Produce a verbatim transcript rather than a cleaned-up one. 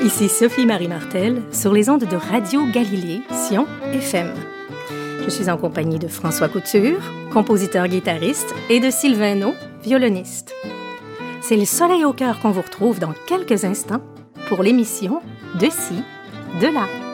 Ici Sophie-Marie Martel sur les ondes de Radio Galilée, Sion F M. Je suis en compagnie de François Couture, compositeur-guitariste, et de Sylvain Naud, violoniste. C'est le soleil au cœur qu'on vous retrouve dans quelques instants pour l'émission De ci, de là.